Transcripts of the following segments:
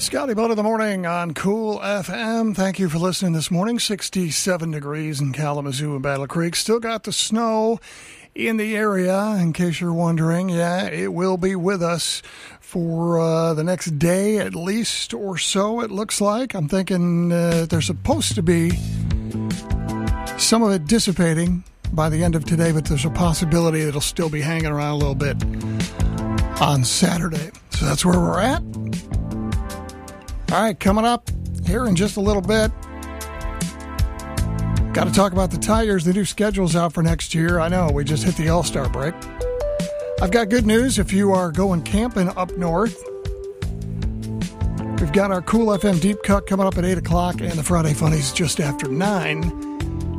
Scotty Bone in the morning on Cool FM. Thank you for listening this morning. 67 degrees in Kalamazoo and Battle Creek. Still got the snow in the area, in case you're wondering. Yeah, it will be with us for the next day at least or so, it looks like. I'm thinking there's supposed to be some of it dissipating by the end of today, but there's a possibility it'll still be hanging around a little bit on Saturday. So that's where we're at. All right, coming up here in just a little bit, got to talk about the Tigers. The new schedule's out for next year. I know, we just hit the All-Star break. I've got good news if you are going camping up north. We've got our Cool FM Deep Cut coming up at 8 o'clock and the Friday Funnies just after 9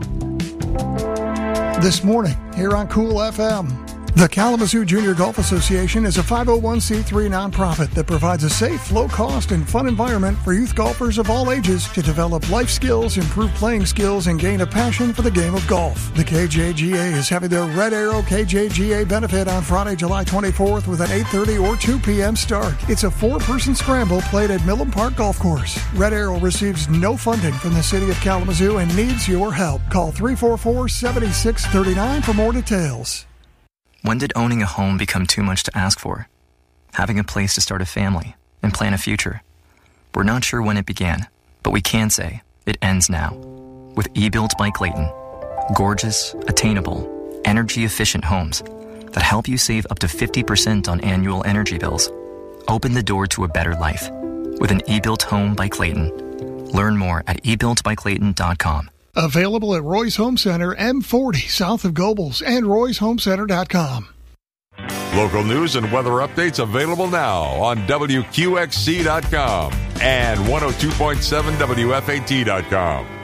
this morning here on Cool FM. The Kalamazoo Junior Golf Association is a 501c3 nonprofit that provides a safe, low-cost, and fun environment for youth golfers of all ages to develop life skills, improve playing skills, and gain a passion for the game of golf. The KJGA is having their Red Arrow KJGA benefit on Friday, July 24th with an 8:30 or 2 p.m. start. It's a 4-person scramble played at Millen Park Golf Course. Red Arrow receives no funding from the city of Kalamazoo and needs your help. Call 344-7639 for more details. When did owning a home become too much to ask for? Having a place to start a family and plan a future. We're not sure when it began, but we can say it ends now. With eBuilt by Clayton. Gorgeous, attainable, energy-efficient homes that help you save up to 50% on annual energy bills. Open the door to a better life with an eBuilt home by Clayton. Learn more at eBuiltByClayton.com. Available at Roy's Home Center, M40, south of Gobles, and Roy'sHomeCenter.com. Local news and weather updates available now on WQXC.com and 102.7 WFAT.com.